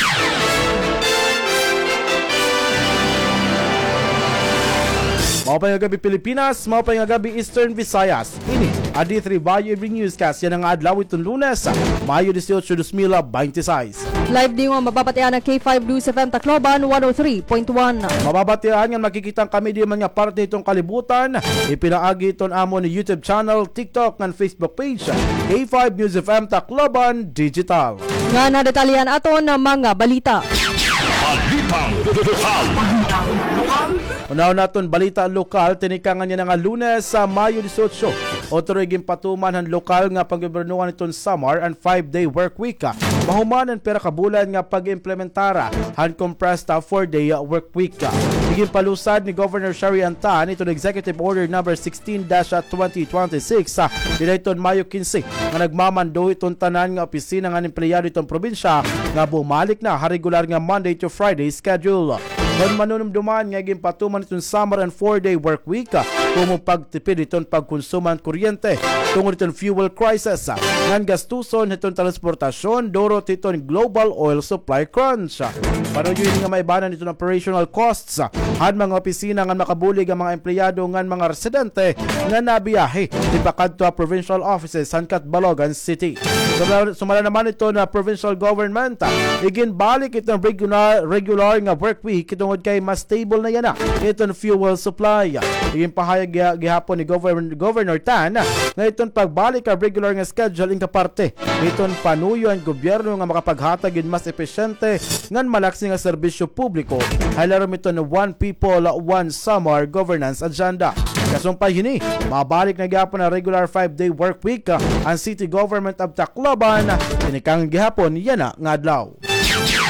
Mao pa nga gabi Pilipinas, mao pa nga gabi Eastern Visayas. Ini a D three Bayo Evening Newscast yan ang adlaw itong Lunes, Mayo eighteen, twenty twenty-six. Live din mo mababatian ng K five News F M Tacloban one oh three point one. Mababatian nga makikitang kami di man nga parte itong kalibutan. Ipinaagi itong amo ni YouTube channel, TikTok ng Facebook page, K five News F M Tacloban Digital. Nga na detalyan aton ng mga balita. Balitang lokal. Unaw naton balita lokal, tinikangan niya nga Lunes sa Mayo eighteen. Otro iging patuman ang lokal nga panggobernuhan itong Samar and five-day work week. Mahumanan pera kabulan nga pag-implementara han compressed four-day work week. Iging palusad ni Governor Shari Antan itong Executive Order number sixteen dash twenty twenty-six sa dito Mayo fifteen nga nagmamando itong tanan nga opisina nga empleyado itong probinsya nga bumalik na ha regular nga Monday to Friday schedule. Kung manunumduman nga iging patuman itong summer and four-day work week, kung pagtipid itong pagkonsuman kuryente, tungod itong fuel crisis, ngan gastuson itong transportasyon, dorot itong global oil supply crunch. Para yun nga maibanan itong operational costs, han mga opisina nga makabulig ang mga empleyado ngan mga residente nga nabiyahe di pakadto provincial offices han Catbalogan City. Sumala naman ito na provincial government, igin balik itong regular, regular nga work week itong kay mas stable na yan na itong fuel supply. Iging pahayag gihapon ni Governor, Governor Tan na itong pagbalik ang regular nga schedule in kaparte itong panuyo ang gobyerno nga makapaghatag in mas epesyente ngan malaksi nga serbisyo publiko halarom ito na one people, one summer governance agenda. Kasumpay hini, mabalik na gihapon ang regular five-day work week ang City Government of Tacloban tinikang gihapon yan na nga adlaw.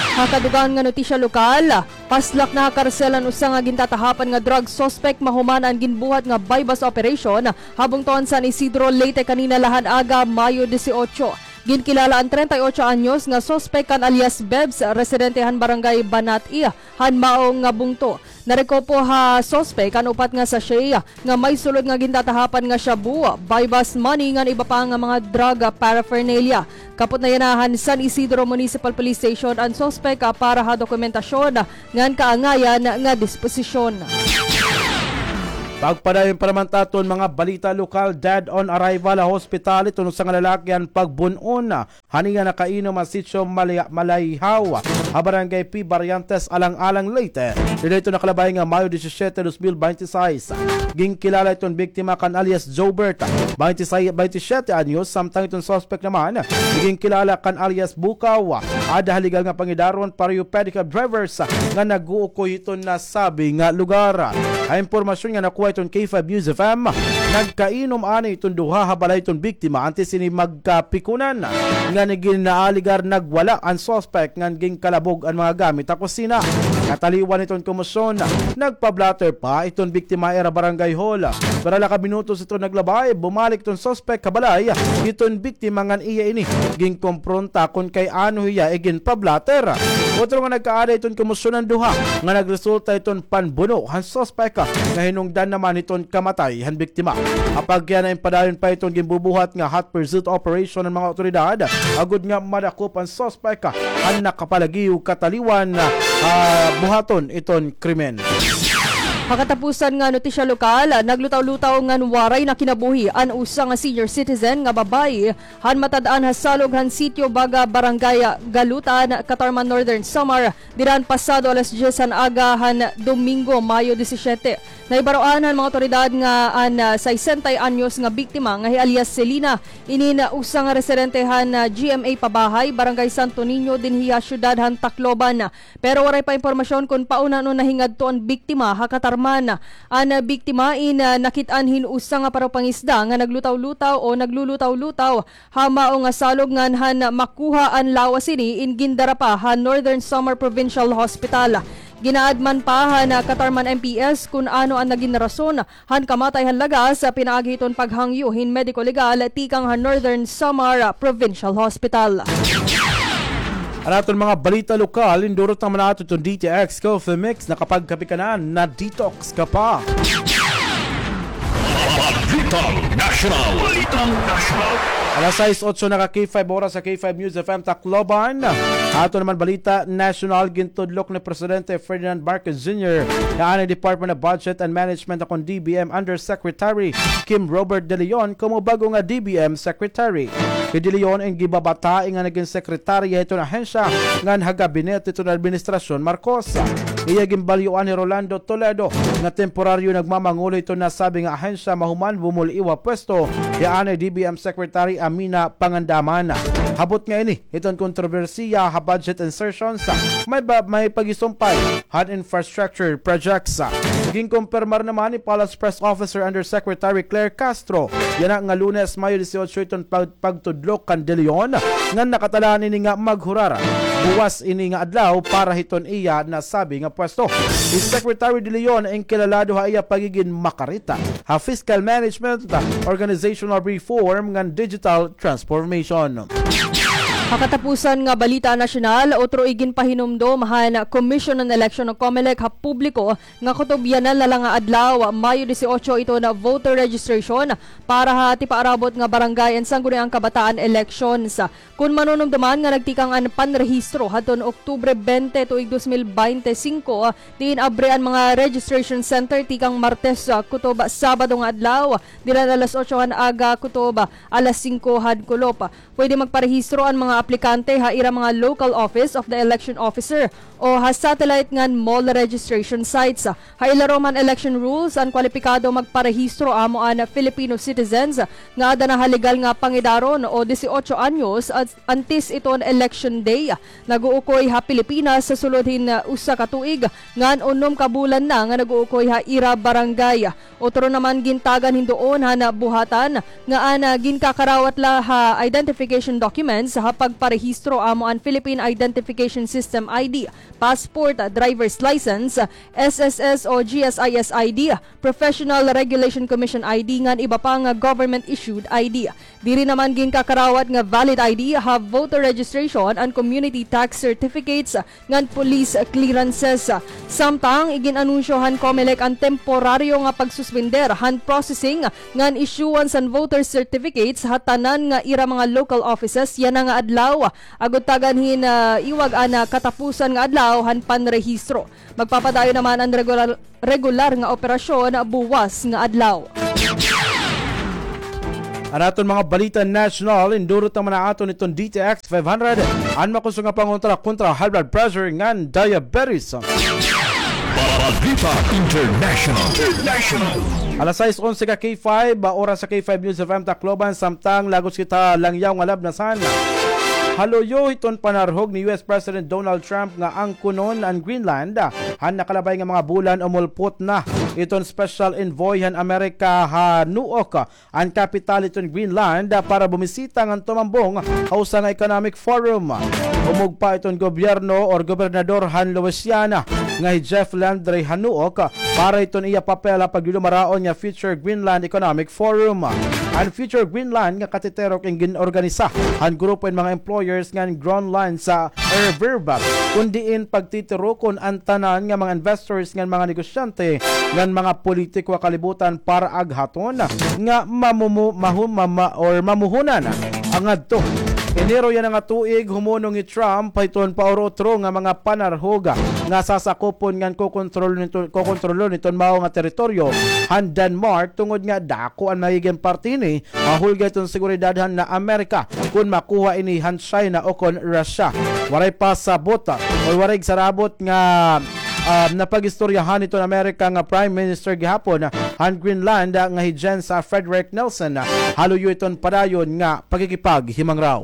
Hakadugan nga notisya lokal, paslak na karselan usa nga gintatahapan nga drug suspect mahuman ang ginbuhat nga bypass operation habong tuan San Isidro Leyte kanina lahan aga Mayo eighteen. Ginkilala ang thirty-eight anyos nga suspect kan alias Bebs, residentehan barangay Banat-i, han maong nga bungto. Nareko po ha suspect kan upat nga sa siya nga may sulod nga gintatahapan nga shabu, bypass money nga iba pa nga mga drug paraphernalia. Kapot na yanahan San Isidro Municipal Police Station ang suspect para ha dokumentasyon ngan kaangayan nga disposisyon. Pagpadayon pa naman taton mga balita lokal, dead on arrival a hospital ito sa nga lalakyan pagbunon haninga nakainom ang sitio Malay Malayhaw ha barangay P. Variantes alang-alang Leyte. Dito nakalabay nga Mayo seventeen, twenty twenty-six. Ginkilala itong biktima kan alias Jobert, twenty-seven anyos, samtang itong suspect naman ginkilala kan alias Bukaw, ada haligal nga pangidaron pareho pedicab drivers nga nag-uukoy ito na sabi nga lugar. Ang impormasyon nga nakuha itong K five News F M, nagkainom ani itong duha habalay itong biktima antes ini magkapikunan nga naging naaligar nagwala ang suspect nga naging kalabog ang mga gamit sa kusina. Kataliwan itong kumusyon, nagpa-blatter pa itong biktima era barangay hall. Para laka minutos ito naglabay, bumalik itong suspect kabalay itong biktima nga iya ini ging kompronta kung kay ano hiya igin pa-blatter. Otro nga nagkaada itong kumusyon ng duha nga nagresulta itong panbuno ang suspect nga hinungdan naman itong kamatay han biktima. Apag yan ay padayon pa itong gimbubuhat nga hot pursuit operation ng mga otoridad agud nga madakop ang suspect han nakapalagiw kataliwan uh, buhaton itong krimen. Pakatapusan nga notisya lokal, naglutaw-lutaw nga waray na kinabuhi an usa nga senior citizen nga babay han matad-an hasalog han sitio baga barangay Galutan, Katarman Northern Samar diran pasado alas diyes han aga han Domingo Mayo seventeen. Naibaroan ang mga otoridad nga an uh, sixty anyos nga biktima nga alias Selina inin usa nga residentehan uh, G M A Pabahay, Barangay Santo Niño dinhiya syudad han Tacloban. Pero waray pa impormasyon kung pauna no nahingadto ang biktima hakatarman. Ang uh, biktima in uh, nakit-anhin usa nga parapangisda nga naglutaw-lutaw o naglulutaw-lutaw hamao nga salog ngan han makuha ang lawas ini in Gindarapa han Northern Samar Provincial Hospital. Ginaadman pa na Katarman M P S kung ano ang naging rason han kamatay han lagas sa pinaagiton paghangyo hin medico legal tikang han Northern Samar Provincial Hospital. Araton mga balita lokal, indurot naman natin itong D T X Coffee Mix na kapag kapikanan na detox ka pa. Balitang National. Balitang National. Alas sais eight naka K five oras sa K five News F M Tacloban. Ato naman balita national gintudlok ni Presidente Ferdinand Marcos Junior na ang Department of Budget and Management akong D B M Undersecretary Kim Robert De Leon como bago nga D B M Secretary. Kay De Leon ang gibabata nga naging sekretarya ito na ahensya nga hagabinet ito na Administrasyon Marcos. Iya gimbalyuan ni Rolando Toledo na temporaryo nagmamangulo ito na sabi nga ahensya mahuman bumuliwa pwesto yan ay D B M Secretary Amina Pangandaman. Habot nga ini itong kontrobersiya ha budget insertions may ba, may pagisumpay han infrastructure projects. Ginkumpirmar naman ni Palace Press Officer Undersecretary Claire Castro yan nga Lunes Mayo eighteen itong pag, pagtudlok kan De Leon nga nakatalaan ini nga maghurar buwas ini nga adlaw para hiton iya na sabi nga pwesto. Si Secretary De Leon ang kilalado ha iya pagiging makarita ha fiscal management, organizational reform nga digital transformation. Pakatapusan nga balita nasyonal, otro igin pahinumdo mahan Commission on Election ng COMELEC ha publiko nga kutubyanan lala nga adlaw Mayo eighteen ito na voter registration para ha ti paarabot nga barangay and sangguniang kabataan elections. Kung manunumdaman nga nagtikang an panrehistro haton Oktubre twenty tuig twenty twenty-five tiin abre ang mga registration center tikang Martes kutoba Sabado nga adlaw dilan alas eight han aga kutoba alas five had kulop. Pwede magparehistro ang mga aplikante ha ira mga local office of the election officer o ha satellite ngan mall registration sites. Ha ilaro man election rules ang kwalipikado magparehistro amo an Filipino citizens nga ada na haligal nga pangidaron o eighteen anyos at antis iton election day. Naguukoy ha Pilipinas sa sulodhin uh, usa ka tuig ngan unom ka bulan na nga naguukoy ha ira barangay. Otro naman gintagan hindoon ha na buhatan nga ana ginkakarawat la ha identification documents ha pag pagparehistro amo ang Philippine Identification System I D, passport, driver's license, S S S o G S I S I D, Professional Regulation Commission I D ngan iba pang government-issued I D. Diri naman gin kakarawat nga valid I D, have voter registration and community tax certificates ngan police clearances. Samtang igin anunsyohan COMELEC ang temporaryo nga pagsuspender hand processing ngan issuance and voter certificates hatanan nga ira mga local offices yan nga adlaw agud taganhin uh, iwag ana katapusan nga adlaw han panrehistro. Magpapadayon naman ang regular regular nga operasyon buwas nga adlaw. Ang aton mga balita national, indurot naman na aton itong D T X five hundred. Ang makusong nga pangontra kontra high blood pressure ngan diabetes. Balita International. International. Alas sais onse ka K five, oras sa K five News F M Tacloban, samtang lagos kita langyaw nga labnasan. Haluyo iton panarhog ni U S President Donald Trump nga ang kunon ang Greenland han nakalabay nga mga bulan umulpot na iton special envoy han Amerika hanuok ang capital iton Greenland para bumisita ng tumambong hausa nga economic forum. Umugpa iton gobyerno or gobernador han Louisiana nga Jeff Landry hanuok para iton iya papel pagdumaraon nga Future Greenland Economic Forum. Ang Future Greenland nga katiterok ang ginorganisa han grupo ng mga employers nga Groundline sa Airverb kundiin pagtitirokon ang tanan nga mga investors nga mga negosyante nga mga politiko kalibutan para aghaton nga mamumu mahumama or mamuhunan ang adto. Enero yan nga tuig humunong ni Trump payton paurotro nga mga panarhoga nga sasakopon nga kokontrol nito kokontrolo niton mao nga teritoryo han Denmark tungod nga dako ang mahiging parte ni mahulga iton seguridadhan na Amerika kung makuha ini han China o kon Russia. Waray pa sabot o waray sarabot nga Uh, napag-istoryahan ito ng Amerika nga Prime Minister gihapon han Greenland nga hijen sa Frederick Nelson haluyo iton padayon nga pagkikipag himang raw.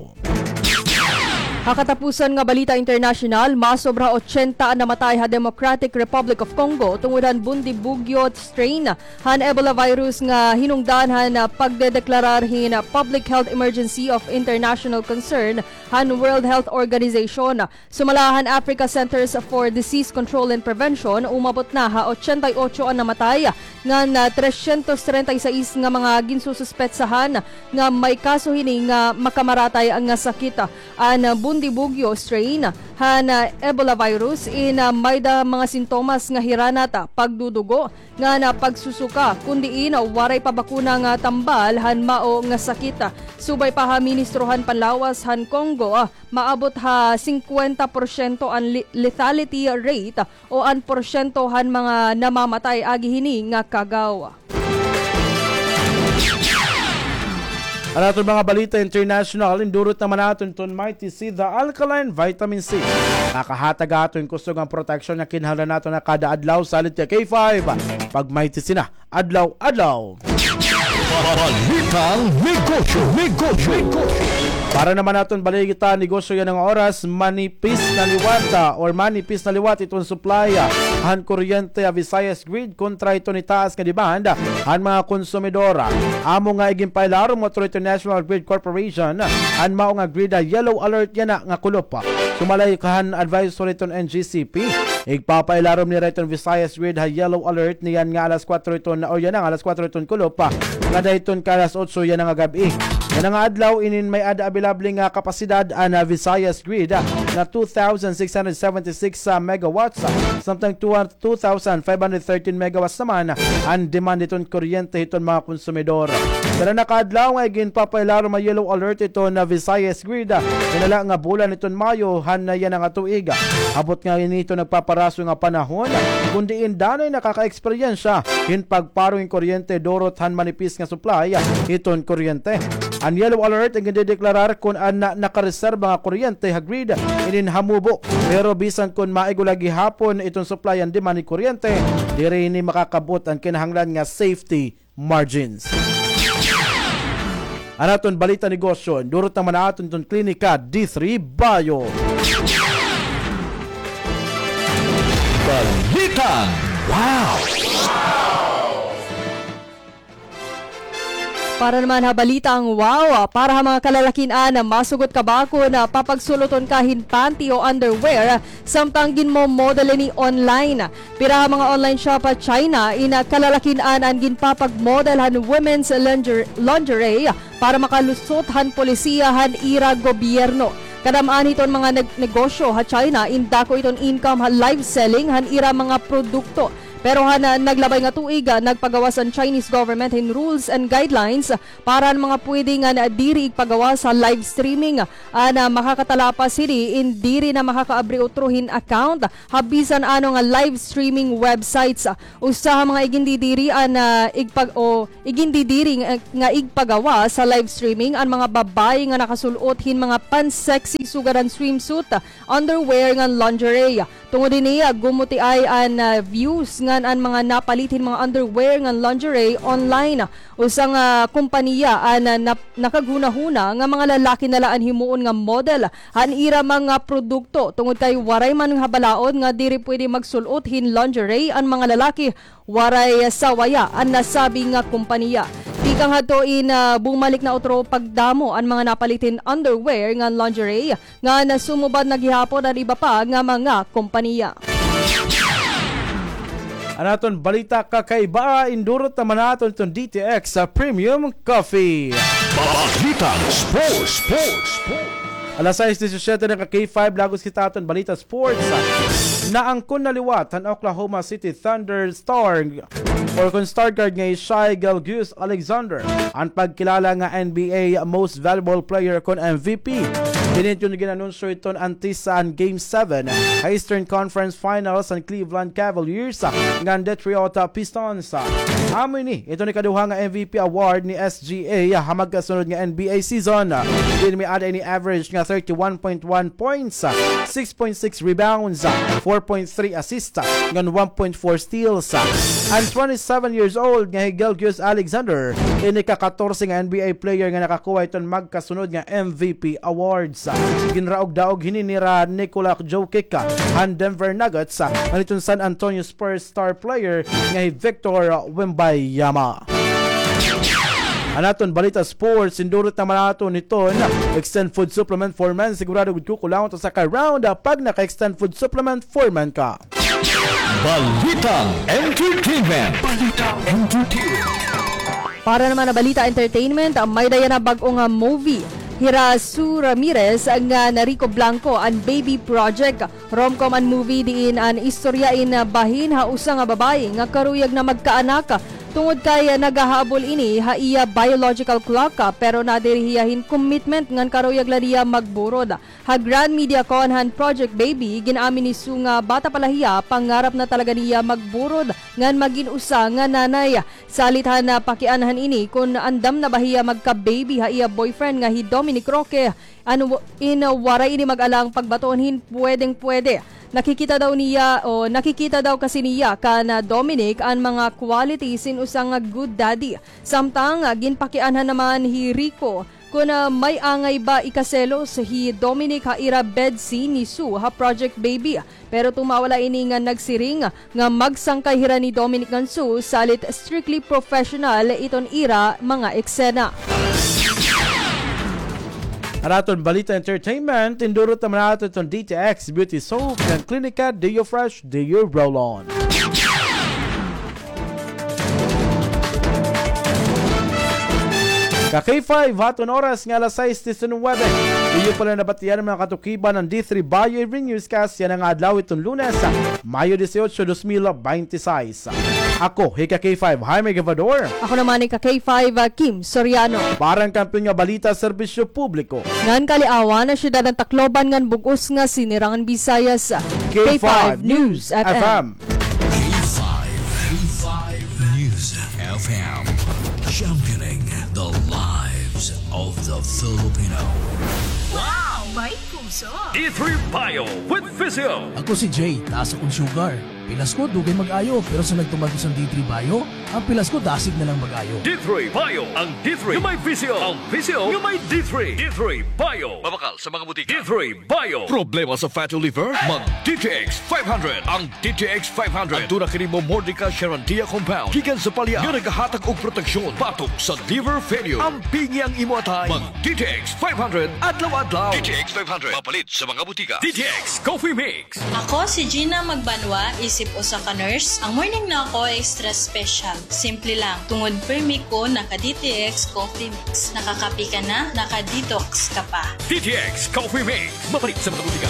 Hakatapusan nga balita international, masobra eighty ang namatay ha Democratic Republic of Congo tungod han Bundibugyo strain han Ebola virus nga hinungdan han pagdedeklarar hin public health emergency of international concern han World Health Organization. Sumalahan Africa Centers for Disease Control and Prevention umabot na ha eighty-eight ang namatay nga three thirty-six nga mga ginsususpetsahan nga may kaso hini nga makamaratay ang nga sakit an Bundibugyo strain han Ebola virus in uh, may da mga sintomas nga hiranata pagdudugo nga na pagsusuka kundiin waray pa bakuna nga tambal han mao nga sakit. Subay pa ha ministrohan panlawas han Congo ah, maabot ha fifty percent ang lethality rate o an porsyento han mga namamatay agi hini nga kagawa. Ang ating mga balita international, indurot naman natin itong Mighty C, the alkaline vitamin C. Nakahatag atin kusog ang protection na kinahanglan natin na kada adlaw sa Litya K five. Pag Mighty C na, adlaw-adlaw. Balitang negosyo, negosyo, negosyo. Para naman natin baligita negosyo yan ng oras, manipis na liwata or manipis na liwat itong supply han kuryente a Visayas Grid kontra ito ni taas nga demand han mga konsumidora. Amo nga iging pailaro mo ito National Grid Corporation han mao nga grid a yellow alert yan na nga kulop. Sumalay kahan advisory itong N G C P. Igpapailarom ni Rayton Visayas Grid ha yellow alert niyan nga alas four iton na o yan nga alas four iton kulop nga dayton ka alas eight yan nga gabi. Yan nga adlaw inin may ada available nga kapasidad an Visayas Grid na two thousand six hundred seventy-six uh, megawatts samtang two thousand five hundred thirteen megawatts naman ang demand iton kuryente iton mga konsumidor. Pero nakadlaw nga igin papailaro may yellow alert ito na Visayas Grid inala nga bulan iton Mayo han na yan nga tuig. Abot nga inito nagpaparaso nga panahon kundi indanay nakaka-eksperyensya hin pagparong kuryente dorot han manipis nga supply iton kuryente. Ang yellow alert ang gindedeklarar kung an na, nakareserba nga kuryente ha grid inin hamubo pero bisan kung maigulagi hapon itong supply and demand ni kuryente diri ni makakabot ang kinahanglan nga safety margins. Anaton balita negosyo durot naman aton itong klinika D three Bio. Balitan wow! Para naman habalita ang wow, para ha mga kalalakian na masugot ka ba ako na papagsuluton kahin panty o underwear, samtanggin mo model ni online. Pira mga online shop at China, ina kalalakian ang ginpapagmodelhan women's lingerie, lingerie para makalusot han polisiya han ira gobyerno. Kadamaan iton mga neg- negosyo ha China, indako iton income ha live selling han ira mga produkto. Pero hana naglabay nga tuig, nagpagawas ang Chinese government in rules and guidelines para ang mga pwede nga na diri ipagawas sa live streaming ana makakatalapas sini indiri na makakaabri utrohin account habisan ano nga live streaming websites. Usa mga igindidiri ana igpag o igindidiri nga, nga igpagawas sa live streaming ang mga babae nga nakasulot hin mga pan-sexy sugaran swimsuit, underwear nga lingerie. Tungod niya gumuti ay an uh, views nga an mga napalitin mga underwear nga lingerie online. Usang uh, kompanya an uh, nap, nakaguna-huna nga mga lalaki nalaan himuon nga model han ira mga produkto tungod kay waray man habalaod nga diri pwede magsulot hin lingerie ang mga lalaki waray sawaya ang nasabi nga kompanya. Di kang hatoin na uh, bumalik na otro pagdamo ang mga napalitin underwear nga lingerie nga nasumubad na gihapon ang iba pa nga mga kompanya. Anaton balita kakaiba, indurot naman natin itong D T X sa Premium Coffee. Balitang Sports, Sports, Sports. Alas sais disesyete ng K five lagos kita aton balita sports. Naangkon na liwat ang Oklahoma City Thunder star or kung star guard nga Shai Gilgeous-Alexander ang pagkilala nga N B A Most Valuable Player kon M V P. Dinit yung ginanunsyo iton antis sa Game seven Eastern Conference Finals ang Cleveland Cavaliers nga Detroit Pistons. Amo ni ito ni kaduha nga M V P award ni S G A hamag kasunod nga N B A season. Din may ada ni average nga thirty-one point one points, six point six rebounds, four point three assists, nga one point four steals. Ang twenty-seven years old nga Gilgeous-Alexander ini ka-fourteen nga N B A player nga nakakuha iton magkasunod nga M V P awards. Ginraog daog hininira Nikola Jokic ang Denver Nuggets ang itong San Antonio Spurs star player nga Victor Wembanyama. Anaton balita sports, indurot naman nato nito na extend food supplement for men. Sigurado gud ko kulang to sa ka-round pag naka-extend food supplement for men ka. Balitang Entertainment. Balitang Entertainment. Para naman na balita entertainment, may daya na bagong uh, movie. Hirasu Ramirez nga Narico Blanco ang Baby Project. Romcom ang movie diin ang istorya in uh, bahin ha usa nga babae nga karuyag na magkaanak. Tungod kay nagahabol ini ha iya biological clock pero nadirihiyahin commitment ngan karuyag lariya magburod. Ha Grand Media Con han Project Baby ginaamin ni Su nga bata palahiya pangarap na talaga niya magburod ngan magin usa nga nanay. Salit ha na pakianhan ini kun andam na bahiya magka-baby ha iya boyfriend nga hi Dominic Roque ano in waray ini mag-alang pagbatonhin pwedeng pwede. Nakikita daw niya o nakikita daw kasi niya kana Dominic ang mga qualities in usang good daddy. Samtang ginpakianhan naman hi Rico kung uh, may angay ba ikaselos hi Dominic ha ira bedsi ni Su ha Project Baby. Pero tumawala ini nga nagsiring nga magsangkay hira ni Dominic ngan Su salit strictly professional iton ira mga eksena. Anaton balita entertainment, indurot naman natin itong D T X Beauty Soap ng Clinica Deo Fresh Deo Roll-On. Ka K five, haton oras nga alas sais disenwebe. Iyo pala nabatiyan ng mga katukiban ng D three Bayo Evening Newscast yan ang adlaw itong Lunes, Mayo eighteen, twenty twenty-six. Ako, Hika K five, Jaime Gavador. Ako naman ni Ka K five, Kim Soriano. Parang kampiyon nga balita serbisyo publiko. Ngan kaliawan na syudad ng Tacloban ngan bugos nga sinirangan Visayas. K five News F M. K five News F M. Championing the lives of the Filipino. Wow! May puso! D three Bio with Physio. Ako si Jay, taas akong sugar. Pilas ko dugay mag-ayo pero sa nagtumago sa D three Bio, ang pilas ko dasig na lang mag-ayo. D three Bio, ang D three yung may visio, ang visio yung may D three. D three Bio, mabakal sa mga butika. D three Bio, problema sa fatty liver? Mag D T X five hundred. Ang D T X five hundred aduna kini mo Mordica Charantia compound gikan sa palya nga nagahatag og proteksyon batok sa liver failure. Ang pingi ang imo atay. Mag D T X five hundred adlaw-adlaw. D T X five hundred mapalit sa mga butika. D T X Coffee Mix. Ako si Gina Magbanwa, isip usa ka nurse. Ang morning na ako extra special. Simple lang. Tungod permi ko naka-D T X Coffee Mix. Nakakapi ka na, naka-detox ka pa. D T X Coffee Mix. Mapalit sa mga butika.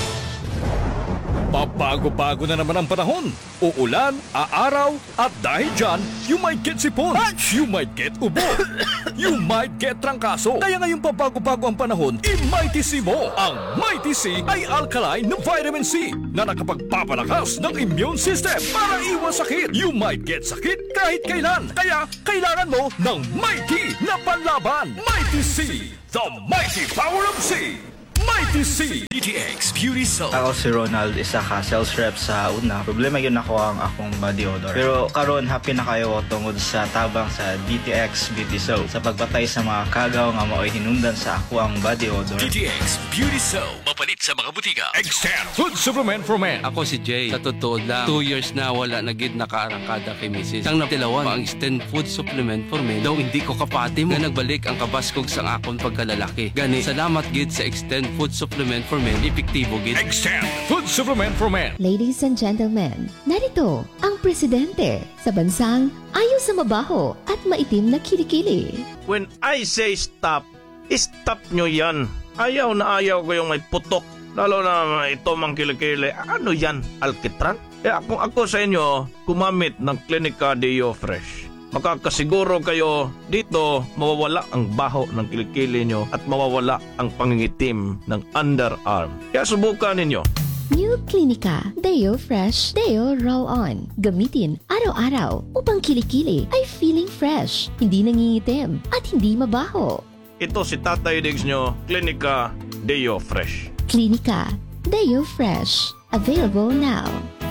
Pabago-bago na naman ang panahon. Uulan, aaraw, at dahil dyan, you might get sipon. You might get ubo. You might get trangkaso. Kaya ngayong pabago-bago ang panahon, i-Mighty C mo. Ang Mighty C ay alkaline ng vitamin C na nakapagpapalakas ng immune system para iwas sakit. You might get sakit kahit kailan. Kaya kailangan mo ng Mighty na panlaban. Mighty C, the mighty power of C. Mighty C! D T X Beauty Soap. Ako si Ronald, isa ka sales rep sa una. Problema yun ako ang akong body odor. Pero karon happy na kayo tungod sa tabang sa D T X Beauty Soap. Sa pagbatay sa mga kagaw nga mao'y hinundan sa ako ang body odor. D T X Beauty Soap. Mapalit sa mga butika. Extend Food Supplement for Men. Ako si Jay. Sa totoo lang, two years na wala na gid nakaarangkada kay missus. Sang natilawan ang Extend Food Supplement for Men. Daw hindi ko kapati mo nga nagbalik ang kabaskog sang akon pagkalalaki. Gani, salamat gid sa Extend Food Supplement for Men. Epektibo gid. Extend Food Supplement for Men. Ladies and gentlemen, narito ang presidente sa bansang ayaw sa mabaho at maitim na kilikili. When I say stop, stop nyo yan. Ayaw na ayaw ko yung may putok. Lalo na ito mang kilikili. Ano yan? Alkitran? Eh kung ako sa inyo, kumamit ng Clinica Deo Fresh. Makakasiguro kayo dito mawawala ang baho ng kilikili nyo at mawawala ang pangingitim ng underarm. Kaya subukan ninyo. New Clinica Deo Fresh Deo Roll-On. Gamitin araw-araw upang kilikili ay feeling fresh, hindi nangingitim at hindi mabaho. Ito si Tatay Diggs nyo, Clinica Deo Fresh. Clinica Deo Fresh. Available now.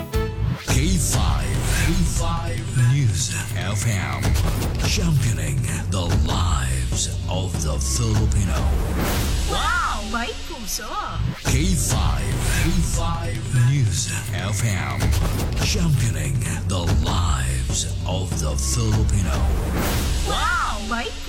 K five. K five News F M. Championing the lives of the Filipino. Wow! May puso! K five. K five News F M. Championing the lives of the Filipino. Wow! May